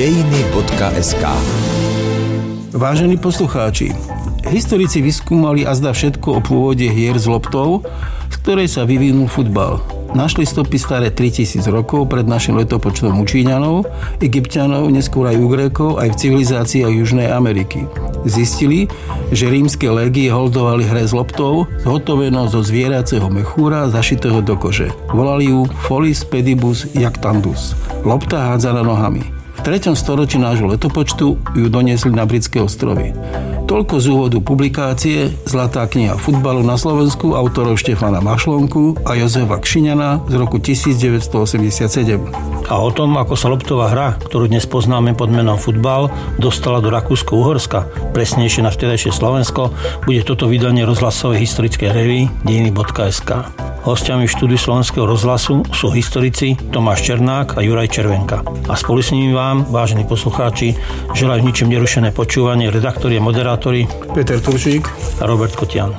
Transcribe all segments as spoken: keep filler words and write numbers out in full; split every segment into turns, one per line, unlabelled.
dejiny bodka es ká.
Vážení poslucháči, historici vyskúmali azda všetko o pôvode hier s loptou, z ktorej sa vyvinul futbal. Našli stopy staré tritisíc rokov pred našim letopočtom u Číňanov, Egypťanov, neskôr aj u Grékov, aj v civilizáciách Južnej Ameriky. Zistili, že rímske légie holdovali hre s loptou, zhotovenou zo zvieracieho mechúra zašitého do kože. Volali ju Folis pedibus jactandus, lopta hádzaná nohami. V treťom storočí nášho letopočtu ju doniesli na Britské ostrovy. Toľko z úvodu publikácie Zlatá kniha futbalu na Slovensku autorov Štefana Mašlonku a Jozefa Kšiňana z roku devätnásťstoosemdesiatsedem.
A o tom, ako sa loptová hra, ktorú dnes poznáme pod menom futbal, dostala do Rakúsko-Uhorska, presnejšie na vtedajšie Slovensko, bude toto vydanie rozhlasovej historickej revue dejiny bodka es ká. Hostiami v štúdiu Slovenského rozhlasu sú historici Tomáš Černák a Juraj Červenka. A spolu s nimi vám, vážení poslucháči, želajú ničím nerušené počúvanie redaktori a moderátori
Peter Turčík
a Robert Kotian.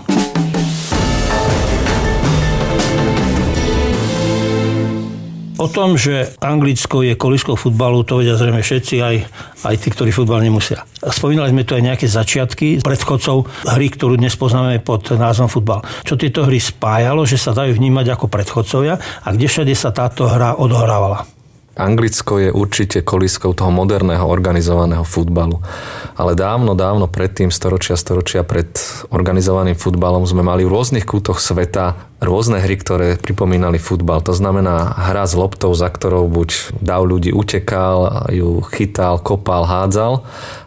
O tom, že Anglicko je kolískou futbalu, to vedia zrejme všetci, aj, aj tí, ktorí futbal nemusia. Spomínali sme tu aj nejaké začiatky predchodcov hry, ktorú dnes poznáme pod názvom futbal. Čo tieto hry spájalo, že sa dajú vnímať ako predchodcovia a kde všade sa táto hra odohrávala?
Anglicko je určite kolískou toho moderného organizovaného futbalu. Ale dávno, dávno predtým, storočia, storočia pred organizovaným futbalom sme mali v rôznych kútoch sveta rôzne hry, ktoré pripomínali futbal. To znamená hra s loptou, za ktorou buď dav ľudí utekal, ju chytal, kopal, hádzal.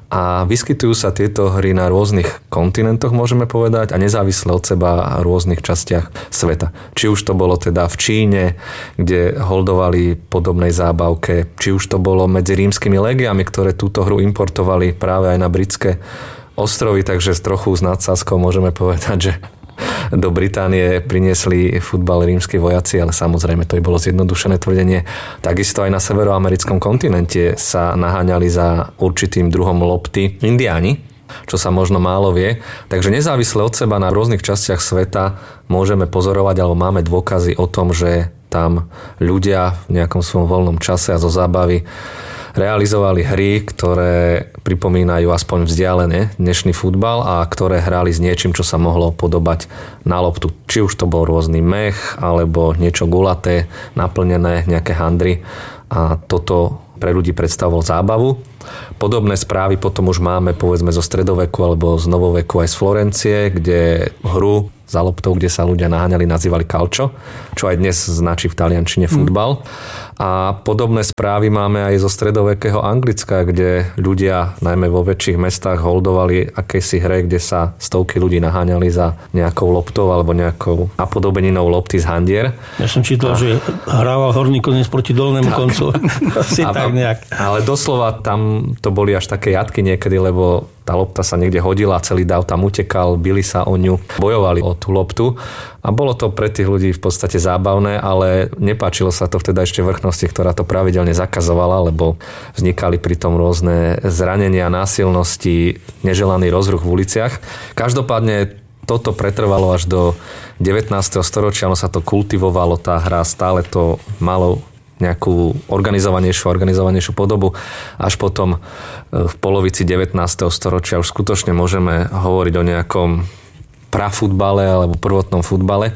A vyskytujú sa tieto hry na rôznych kontinentoch, môžeme povedať, a nezávisle od seba v rôznych častiach sveta. Či už to bolo teda v Číne, kde holdovali podobnej zábavke, či už to bolo medzi rímskymi légiami, ktoré túto hru importovali práve aj na britské ostrovy, takže s trochu s nadsázkou môžeme povedať, že do Británie priniesli futbal rímski vojaci, ale samozrejme to by bolo zjednodušené tvrdenie. Takisto aj na severoamerickom kontinente sa naháňali za určitým druhom lopty Indiáni, čo sa možno málo vie. Takže nezávisle od seba na rôznych častiach sveta môžeme pozorovať, alebo máme dôkazy o tom, že tam ľudia v nejakom svojom voľnom čase a zo zábavy realizovali hry, ktoré pripomínajú aspoň vzdialene dnešný futbal a ktoré hrali s niečím, čo sa mohlo podobať na loptu. Či už to bol rôzny mech, alebo niečo gulaté, naplnené, nejaké handry. A toto pre ľudí predstavoval zábavu. Podobné správy potom už máme povedzme zo stredoveku alebo z novoveku aj z Florencie, kde hru za loptou, kde sa ľudia naháňali, nazývali calcio, čo aj dnes značí v taliančine futbal. Mm. A podobné správy máme aj zo stredovekého Anglicka, kde ľudia najmä vo väčších mestách holdovali akési hre, kde sa stovky ľudí naháňali za nejakou loptou alebo nejakou napodobeninou lopty z handier.
Ja som čítal, a... že hrával horný koniec proti dolnému tak. koncu. Asi a, tak nejak.
Ale doslova tam to boli až také jatky niekedy, lebo tá lopta sa niekde hodila, celý dav tam utekal, bili sa o ňu, bojovali o tú loptu a bolo to pre tých ľudí v podstate zábavné, ale nepáčilo sa to vteda ešte vrchnosti, ktorá to pravidelne zakazovala, lebo vznikali pri tom rôzne zranenia, násilnosti, neželaný rozruch v uliciach. Každopádne toto pretrvalo až do devätnásteho storočia, ono sa to kultivovalo, tá hra, stále to malo nejakú organizovanejšiu, organizovanejšiu podobu. Až potom v polovici devätnásteho storočia už skutočne môžeme hovoriť o nejakom prafutbale alebo prvotnom futbale,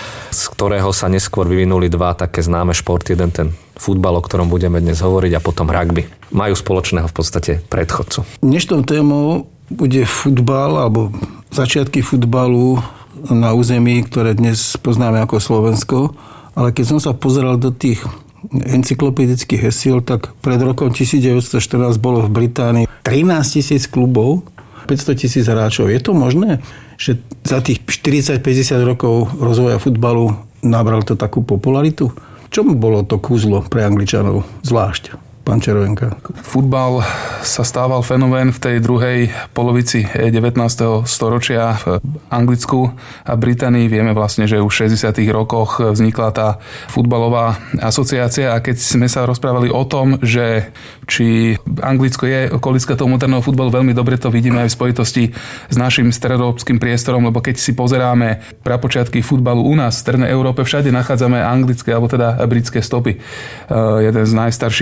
z ktorého sa neskôr vyvinuli dva také známe športy. Jeden ten futbal, o ktorom budeme dnes hovoriť, a potom rugby. Majú spoločného v podstate predchodcu.
Dnešnou témou bude futbal alebo začiatky futbalu na území, ktoré dnes poznáme ako Slovensko. Ale keď som sa pozeral do tých encyklopedických hesiel, tak pred rokom devätnásťstoštrnásť bolo v Británii trinásť tisíc klubov, päťsto tisíc hráčov. Je to možné, že za tých štyridsať päťdesiat rokov rozvoja futbalu nabral to takú popularitu? Čo bolo to kúzlo pre Angličanov zvlášť? Pán Červenka.
Futbal sa stával fenomén v tej druhej polovici devätnásteho storočia v Anglicku a Británii. Vieme vlastne, že už v šesťdesiatych rokoch vznikla tá futbalová asociácia a keď sme sa rozprávali o tom, že či Anglicko je kolíska toho moderného futbalu, veľmi dobre to vidíme aj v spojitosti s našim stredoeurópskym priestorom, lebo keď si pozeráme prapočiatky futbalu u nás v Strednej Európe, všade nachádzame anglické alebo teda britské stopy. Jeden z najstarších klubov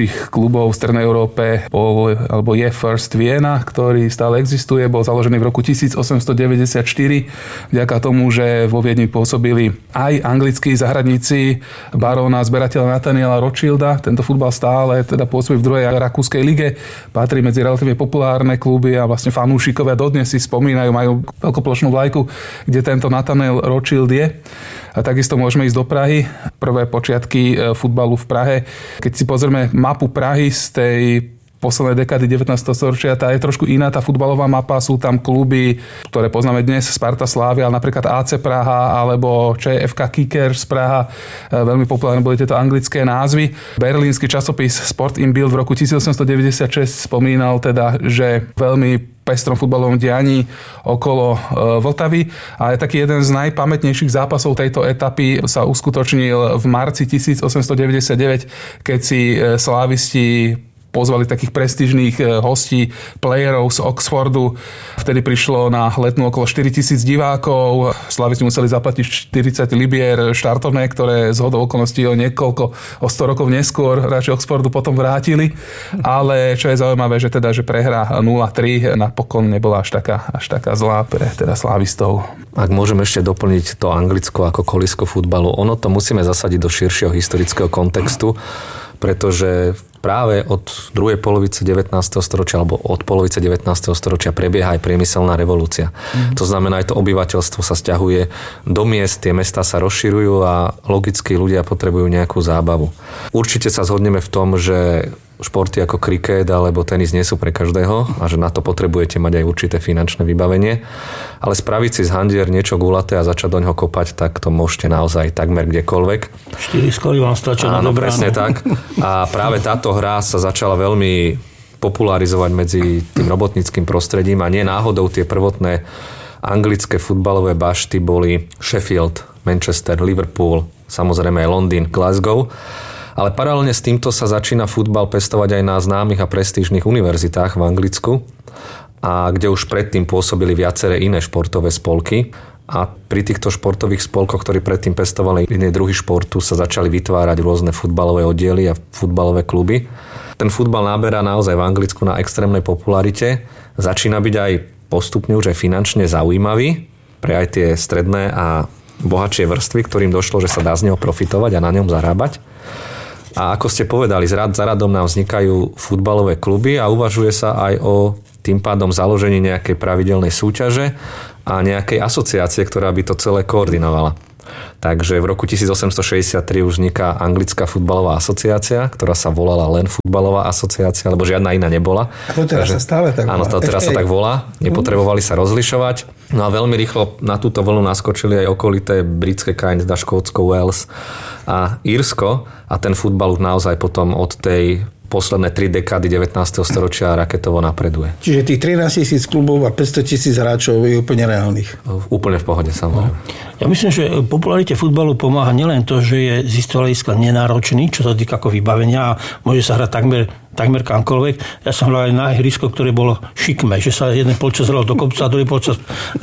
klubov v Strednej Európe bol, alebo je First Vienna, ktorý stále existuje, bol založený v roku tisícosemstodeväťdesiatštyri vďaka tomu, že vo Viedni pôsobili aj anglickí zahradníci baróna zberateľa Nathaniela Rothschilda. Tento futbal stále teda pôsobí v druhej rakúskej lige, patrí medzi relatívne populárne kluby a vlastne fanúšikovia dodnes si spomínajú, majú veľkoplošnú vlajku, kde tento Nathaniel Rothschild je. A takisto môžeme ísť do Prahy. Prvé počiatky futbalu v Prahe. Keď si pozrieme mapu Prahy z tej poslednej dekády devätnásteho storočia, tá je trošku iná, tá futbalová mapa, sú tam kluby, ktoré poznáme dnes, Sparta, Slavia, ale napríklad á cé Praha alebo ČFK Kickers Praha, veľmi populárne boli tieto anglické názvy. Berlínsky časopis Sport im Bild v roku tisícosemstodeväťdesiatšesť spomínal teda, že veľmi pestrom futbalovom dianí okolo Vltavy. A taký jeden z najpamätnejších zápasov tejto etapy sa uskutočnil v marci tisícosemstodeväťdesiatdeväť, keď si slávisti pozvali takých prestížnych hostí, playerov z Oxfordu. Vtedy prišlo na letnú okolo štyritisíc divákov. Slavisti museli zaplatiť štyridsať libier štartovné, ktoré z hodou okolností o niekoľko, o sto rokov neskôr radšej Oxfordu potom vrátili. Ale čo je zaujímavé, že teda, že prehra nula tri napokon nebola až taká, až taká zlá pre teda slávistov.
Ak môžem ešte doplniť to Anglicko ako kolísko futbalu, ono to musíme zasadiť do širšieho historického kontextu, pretože práve od druhej polovice devätnásteho storočia alebo od polovice devätnásteho storočia prebieha aj priemyselná revolúcia. Mm. To znamená, aj to obyvateľstvo sa sťahuje do miest, tie mestá sa rozširujú a logicky ľudia potrebujú nejakú zábavu. Určite sa zhodneme v tom, že športy ako kriket alebo tenis nie sú pre každého a že na to potrebujete mať aj určité finančné vybavenie. Ale spraviť si z handier niečo gulaté a začať do ňoho kopať, tak to môžete naozaj takmer kdekoľvek.
štyri skoly vám stačia na dobré.
Presne tak. A práve táto hra sa začala veľmi popularizovať medzi tým robotníckym prostredím a nie náhodou tie prvotné anglické futbalové bašty boli Sheffield, Manchester, Liverpool, samozrejme aj Londýn, Glasgow. Ale paralelne s týmto sa začína futbal pestovať aj na známych a prestížnych univerzitách v Anglicku, a kde už predtým pôsobili viaceré iné športové spolky. A pri týchto športových spolkoch, ktorí predtým pestovali iné druhy športu, sa začali vytvárať rôzne futbalové oddiely a futbalové kluby. Ten futbal náberá naozaj v Anglicku na extrémnej popularite. Začína byť aj postupne už aj finančne zaujímavý pre aj tie stredné a bohatšie vrstvy, ktorým došlo, že sa dá z neho profitovať a na ňom zarábať. A ako ste povedali, z rad za radom nám vznikajú futbalové kluby a uvažuje sa aj o tým pádom založení nejakej pravidelnej súťaže a nejakej asociácie, ktorá by to celé koordinovala. Takže v roku tisícosemstošesťdesiattri už vzniká Anglická futbalová asociácia, ktorá sa volala len Futbalová asociácia, lebo žiadna iná nebola.
A to teraz Takže, sa stále tak volá.
Áno, to teraz sa tak volá. Nepotrebovali sa rozlišovať. No a veľmi rýchlo na túto vlnu naskočili aj okolité britské krajiny, teda Škótsko, Wales a Írsko. A ten futbal už naozaj potom od tej posledné tri dekády devätnásteho storočia raketovo napreduje.
Čiže tých trinásť tisíc klubov a päťsto tisíc hráčov je úplne reálnych.
Úplne v pohode, samozrejme.
Ja myslím, že popularite futbalu pomáha nielen to, že je z istého hľadiska nenáročný, čo sa týka ako vybavenia a môže sa hrať takmer, takmer kamkoľvek. Ja som hral aj na ihrisko, ktoré bolo šikme, že sa jeden polčas hral do kopca a druhý polčas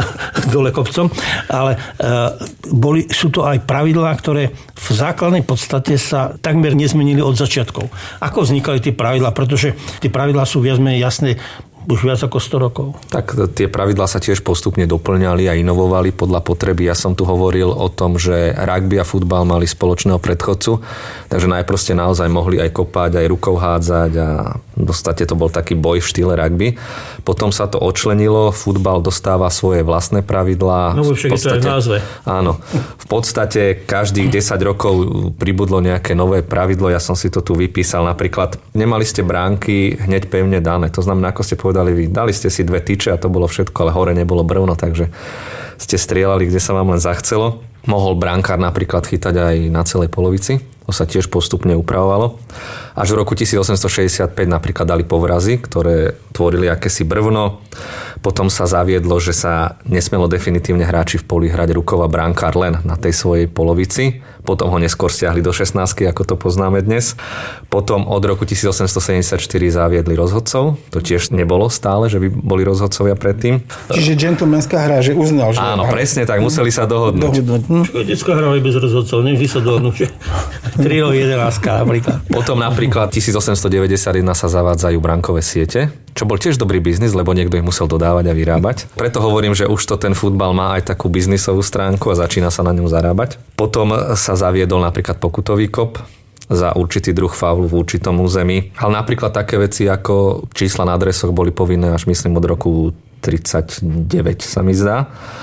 dole kopcom. Ale uh, boli, sú to aj pravidlá, ktoré v základnej podstate sa takmer nezmenili od začiatkov. Ako vznikali tie pravidlá? Pretože tie pravidlá sú viac menej jasné už viac ako sto rokov.
Tak tie pravidlá sa tiež postupne doplňali a inovovali podľa potreby. Ja som tu hovoril o tom, že rugby a futbal mali spoločného predchodcu, takže najprv ste naozaj mohli aj kopať, aj rukou hádzať a v podstate to bol taký boj v štýle rugby. Potom sa to odčlenilo, futbal dostáva svoje vlastné pravidlá.
No však je to aj v názve.
Áno. V podstate každých desať rokov pribudlo nejaké nové pravidlo. Ja som si to tu vypísal. Napríklad nemali ste bránky hneď pevne dané. To znamená, ako ste povedali, Dali, dali ste si dve tyče a to bolo všetko, ale hore nebolo brvno, takže ste strieľali, kde sa vám len zachcelo. Mohol brankár napríklad chytať aj na celej polovici. To sa tiež postupne upravovalo. Až v roku tisícosemstošesťdesiatpäť napríklad dali povrazy, ktoré tvorili akési brvno. Potom sa zaviedlo, že sa nesmelo definitívne hráči v poli hrať rukou a brankár len na tej svojej polovici. Potom ho neskôr stiahli do šestnástky, ako to poznáme dnes. Potom od roku tisícosemstosedemdesiatštyri zaviedli rozhodcov. To tiež nebolo stále, že by boli rozhodcovia predtým.
Čiže gentlemanská hra, že uznal, že...
Áno, presne tak, museli sa dohodnúť.
dohodnúť. Hm?
Detská hra aj bez rozhodcov, nevždy sa dohodnúť, že tri jedenásť napríklad.
Potom napríklad Napríklad tisícosemstodeväťdesiatjeden sa zavádzajú brankové siete, čo bol tiež dobrý biznis, lebo niekto ich musel dodávať a vyrábať. Preto hovorím, že už to ten futbal má aj takú biznisovú stránku a začína sa na ňom zarábať. Potom sa zaviedol napríklad pokutový kop za určitý druh faulu v určitom území. Ale napríklad také veci ako čísla na adresoch boli povinné až myslím od roku tridsaťdeväť sa mi zdá.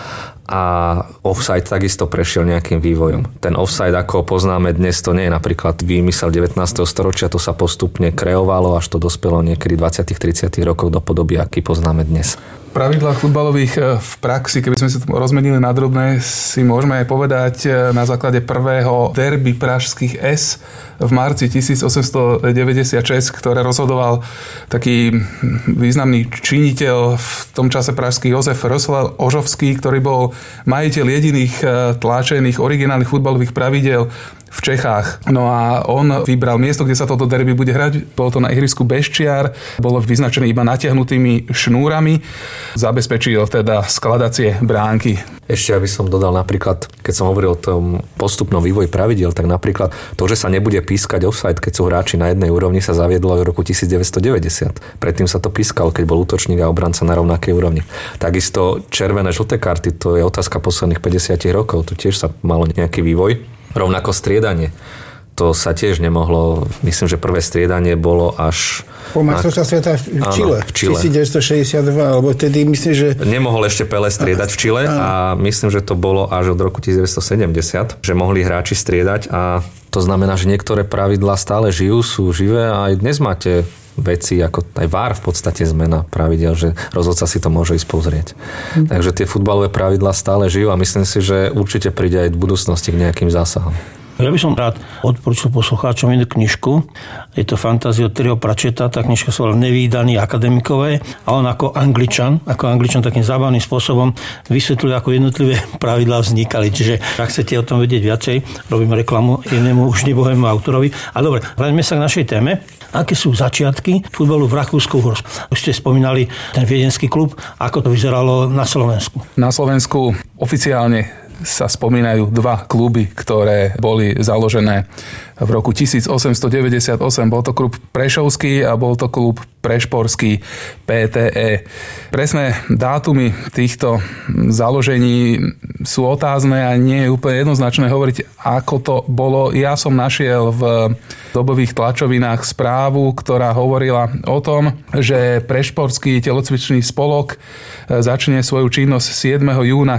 A offside takisto prešiel nejakým vývojom. Ten offside, ako ho poznáme dnes, to nie je napríklad výmysel devätnásteho storočia, to sa postupne kreovalo, až to dospelo niekedy dvadsiatych tridsiatych rokov do podoby, aký poznáme dnes.
V pravidlách futbalových v praxi, keby sme si to rozmenili na drobné, si môžeme aj povedať na základe prvého derby pražských es v marci tisícosemstodeväťdesiatšesť, ktoré rozhodoval taký významný činiteľ v tom čase pražský Jozef Roslav Ožovský, ktorý bol majiteľ jediných tlačených originálnych futbalových pravidel v Čechách. No a on vybral miesto, kde sa toto derby bude hrať. Bolo to na ihrisku Beščiar, bolo vyznačené iba natiahnutými šnúrami. Zabezpečil teda skladacie bránky.
Ešte aby som dodal napríklad, keď som hovoril o tom postupnom vývoji pravidiel, tak napríklad to, že sa nebude pískať offside, keď sú hráči na jednej úrovni, sa zaviedlo v roku devätnásťstodeväťdesiat. Predtým sa to pískalo, keď bol útočník a obranca na rovnakej úrovni. Takisto červené, žlté karty, to je otázka posledných päťdesiat rokov, tu tiež sa malo nejaký vývoj. Rovnako striedanie. To sa tiež nemohlo, myslím, že prvé striedanie bolo až...
Po majstrovstvách sveta v Čile.
Áno, v Čile.
devätnásťstošesťdesiatdva, alebo vtedy myslím, že...
Nemohol ešte Pelé striedať v Čile a myslím, že to bolo až od roku devätnásťstosedemdesiat, že mohli hráči striedať a to znamená, že niektoré pravidlá stále žijú, sú živé a aj dnes máte veci, ako aj vé á er v podstate zmena pravidel, že rozhodca si to môže ísť pozrieť. Hm. Takže tie futbalové pravidlá stále žijú a myslím si, že určite príde aj v budúcnosti k nejakým zásahom.
Ja by som rád odporučil poslucháčom jednu knižku. Je to fantázia od Terryho Pratchetta. Tá knižka sa volá Nevídaní akademikové a on ako Angličan, ako Angličan takým zábavným spôsobom vysvetľuje, ako jednotlivé pravidlá vznikali. Čiže ak chcete o tom vedieť viacej, robím reklamu jednému už nebohému autorovi. A dobre, vráťme sa k našej téme. Aké sú začiatky futbalu v Rakúsku-Uhorsku? Už ste spomínali ten viedenský klub, ako to vyzeralo na Slovensku.
Na Slovensku oficiálne sa spomínajú dva kluby, ktoré boli založené v roku tisícosemstodeväťdesiatosem. Bol to klub Prešovský a bol to klub Prešporský pé té é. Presné dátumy týchto založení sú otázne a nie je úplne jednoznačné hovoriť, ako to bolo. Ja som našiel v dobových tlačovinách správu, ktorá hovorila o tom, že Prešporský telocvičný spolok začne svoju činnosť siedmeho júna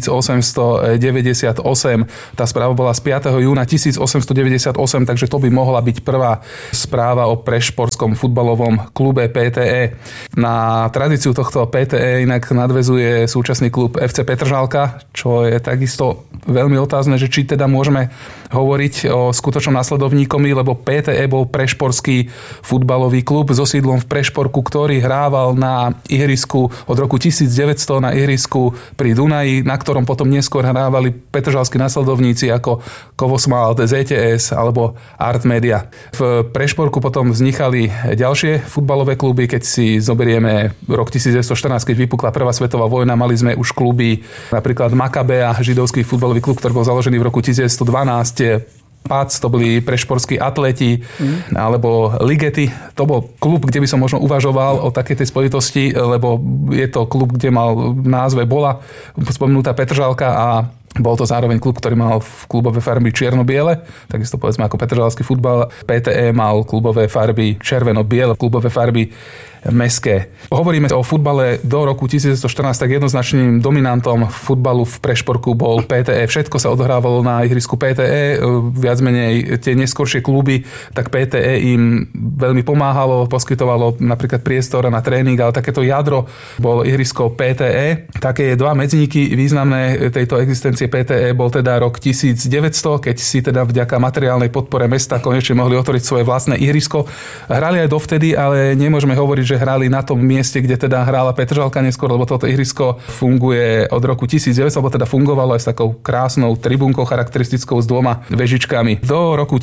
tisícosemstodeväťdesiatosem. Tá správa bola z piateho júna tisícosemstodeväťdesiatosem, takže to by mohla byť prvá správa o Prešporskom futbalovom klube pé té é. Na tradíciu tohto pé té é inak nadväzuje súčasný klub ef cé Petržalka, čo je takisto veľmi otázne, že či teda môžeme hovoriť o skutočnom nasledovníkovi, lebo pé té é bol Prešporský futbalový klub so sídlom v Prešporku, ktorý hrával na ihrisku od roku tisícdeväťsto na ihrisku pri Dunaji, na ktorom potom neskôr hrávali petržalskí nasledovníci ako Kovosmal, zet té es alebo Art Media. V Prešporku potom vznikali ďalšie futbalové kluby, keď si zoberieme rok devätnásťstoštrnásť, keď vypukla prvá svetová vojna, mali sme už kluby napríklad Makabea, židovský futbalový klub, ktorý bol založený v roku devätnásťstodvanásť, pé á cé, to boli prešporskí atleti, mm. alebo Ligety. To bol klub, kde by som možno uvažoval o takej tej spojitosti, lebo je to klub, kde mal v názve bola spomenutá Petržalka a bol to zároveň klub, ktorý mal v klubové farby čierno-biele, takisto povedzme ako petržalský futbal. pé té é mal klubové farby červeno-biele, klubové farby mestské. Hovoríme o futbale do roku devätnásťstoštrnásť, tak jednoznačným dominantom futbalu v Prešporku bol pé té é. Všetko sa odohrávalo na ihrisku pé té é, viac menej tie neskoršie kluby, tak pé té é im veľmi pomáhalo, poskytovalo napríklad priestor na tréning, ale takéto jadro bolo ihrisko pé té é. Také dva medzníky významné tejto existencie pé té é bol teda rok tisícdeväťsto, keď si teda vďaka materiálnej podpore mesta konečne mohli otvoriť svoje vlastné ihrisko. Hrali aj dovtedy, ale nemôžeme hovoriť, že hrali na tom mieste, kde teda hrála Petržalka neskôr, lebo toto ihrisko funguje od roku tisícdeväťsto, alebo teda fungovalo aj s takou krásnou tribúnkou charakteristickou s dvoma vežičkami. Do roku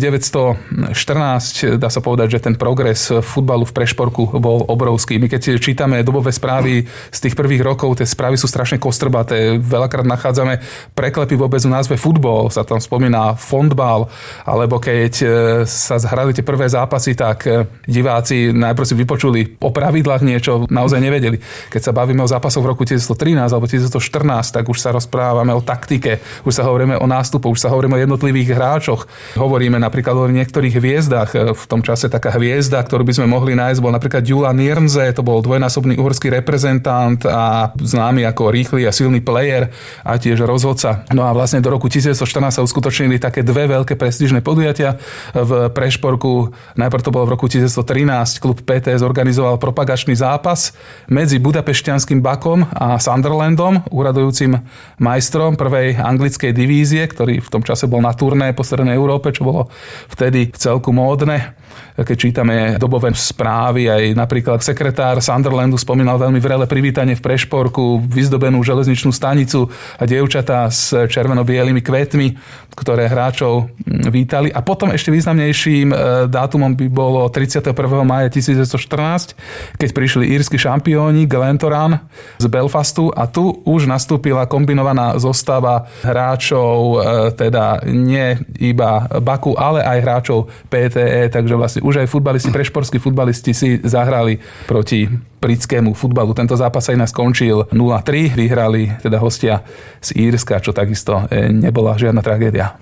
tisícdeväťstoštrnásť dá sa povedať, že ten progres futbalu v Prešporku bol obrovský. My keď čítame dobové správy z tých prvých rokov, tie správy sú strašne kostrbaté. Veľakrát nachádzame preklepy vôbec v názve futbol, sa tam spomína fondbal, alebo keď sa zhrali tie prvé zápasy, tak diváci najprv si vypočuli o pravidlách niečo, naozaj nevedeli. Keď sa bavíme o zápasoch v roku devätnásťtrinásť alebo devätnásťštrnásť, tak už sa rozprávame o taktike, už sa hovoríme o nástupoch, už sa hovoríme o jednotlivých hráčoch. Hovoríme napríklad o niektorých hviezdach. V tom čase taká hviezda, ktorú by sme mohli nájsť, bol napríklad Gyula Nirnze, to bol dvojnásobný uhorský reprezentant a známy ako rýchly a silný player a tiež rozhodca. No a vlastne do roku devätnásťštrnásť sa uskutočnili také dve veľké prestížne podujatia v Prešporku. Najprv to bolo v roku devätnásťtrinásť. Klub pé té zorganizoval propagačný zápas medzi budapešťanským Bakom a Sunderlandom, úradujúcim majstrom prvej anglickej divízie, ktorý v tom čase bol na turné po Strednej Európe, čo bolo vtedy celku módne. Keď čítame dobové správy, aj napríklad sekretár Sunderlandu spomínal veľmi vrele privítanie v Prešporku, vyzdobenú železničnú stanicu a dievčatá s červeno-bielými kvetmi, ktoré hráčov vítali. A potom ešte významnejším dátumom by bolo tridsiateho prvého mája devätnásťštrnásť, keď prišli írsky šampióni Glentoran z Belfastu a tu už nastúpila kombinovaná zostava hráčov, teda nie iba Baku, ale aj hráčov pé té é, takže vlastne už aj futbalisti, prešporskí futbalisti si zahrali proti britskému futbalu. Tento zápas sa inak skončil nula tri, vyhrali teda hostia z Írska, čo takisto nebola žiadna tragédia.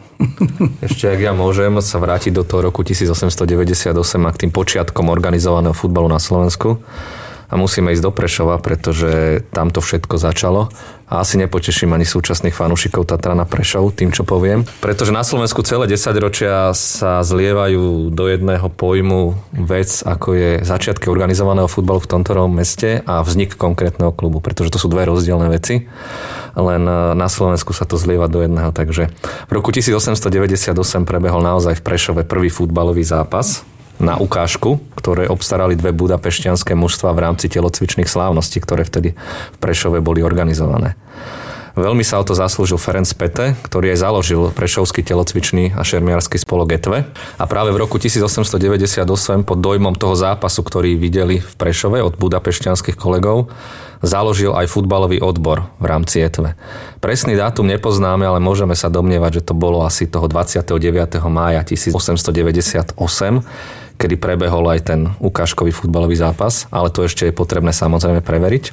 Ešte, ak ja môžem sa vrátiť do toho roku devätnásťstodeväťdesiatosem a k tým počiatkom organizovaného futbalu na Slovensku. A musíme ísť do Prešova, pretože tam to všetko začalo. A asi nepoteším ani súčasných fanúšikov Tatrana Prešov tým, čo poviem. Pretože na Slovensku celé desaťročia sa zlievajú do jedného pojmu vec, ako je začiatky organizovaného futbalu v tomto meste a vznik konkrétneho klubu. Pretože to sú dve rozdielne veci. Len na Slovensku sa to zlieva do jedného. Takže v roku osemnásťstodeväťdesiatosem prebehol naozaj v Prešove prvý futbalový zápas na ukážku, ktoré obstarali dve budapešťanské mužstvá v rámci telocvičných slávností, ktoré vtedy v Prešove boli organizované. Veľmi sa o to zaslúžil Ferenc Pete, ktorý aj založil prešovský telocvičný a šermiarsky spolok é té vé. A práve v roku osemnásťstodeväťdesiatosem pod dojmom toho zápasu, ktorý videli v Prešove od budapešťanských kolegov, založil aj futbalový odbor v rámci é té vé. Presný dátum nepoznáme, ale môžeme sa domnievať, že to bolo asi toho dvadsiateho deviateho mája osemnásťstodeväťdesiatosem, kedy prebehol aj ten ukážkový futbalový zápas, ale to ešte je potrebné samozrejme preveriť.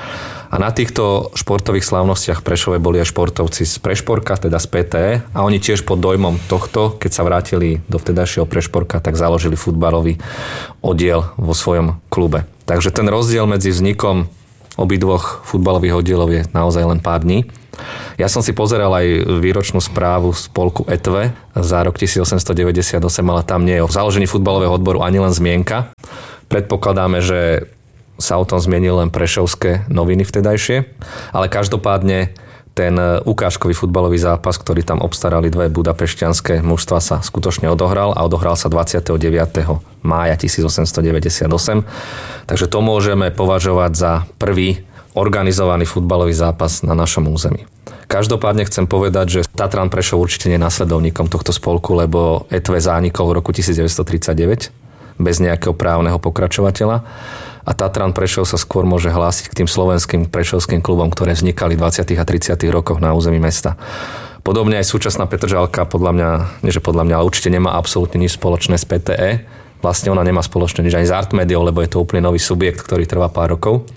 A na týchto športových slávnostiach v Prešove boli aj športovci z Prešporka, teda z pé té é, a oni tiež pod dojmom tohto, keď sa vrátili do vtedajšieho Prešporka, tak založili futbalový oddiel vo svojom klube. Takže ten rozdiel medzi vznikom obidvoch futbalových oddielov je naozaj len pár dní. Ja som si pozeral aj výročnú správu spolku é té vé za rok osemnásťstodeväťdesiatosem, ale tam nie je o založení futbalového odboru ani len zmienka. Predpokladáme, že sa o tom zmienili len prešovské noviny vtedajšie, ale každopádne ten ukážkový futbalový zápas, ktorý tam obstarali dve budapešťanské mužstva, sa skutočne odohral a odohral sa dvadsiateho deviateho mája osemnásťstodeväťdesiatosem. Takže to môžeme považovať za prvý organizovaný futbalový zápas na našom území. Každopádne chcem povedať, že Tatran Prešov určite nie je nasledovníkom tohto spolku, lebo é té vé zánikol v roku devätnásťstotridsaťdeväť bez nejakého právneho pokračovateľa. A Tatran Prešov sa skôr môže hlásiť k tým slovenským prešovským klubom, ktoré vznikali v dvadsiatych a tridsiatych rokoch na území mesta. Podobne aj súčasná Petržalka, podľa mňa, nie že podľa mňa, ale určite nemá absolútne nič spoločné s pé té é. Vlastne ona nemá spoločné nič ani s Artmediou, lebo je to úplne nový subjekt, ktorý trvá pár rokov.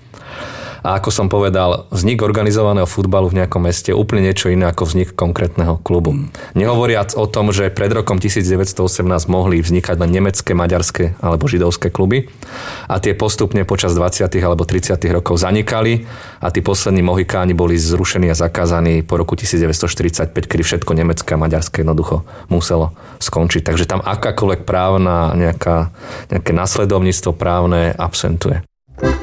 A ako som povedal, vznik organizovaného futbalu v nejakom meste je úplne niečo iné ako vznik konkrétneho klubu. Nehovoriac o tom, že pred rokom devätnásťstoosemnásť mohli vznikať len nemecké, maďarské alebo židovské kluby a tie postupne počas dvadsiatych alebo tridsiatych rokov zanikali a tí poslední mohikáni boli zrušení a zakázaní po roku devätnásťstoštyridsaťpäť, kedy všetko nemecké a maďarské jednoducho muselo skončiť. Takže tam akákoľvek právna nejaká, nejaké nasledovníctvo právne absentuje.